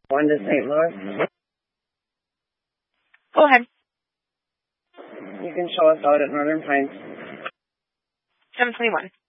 One to St. Louis. Go ahead. You can show us out at Northern Pines. 721.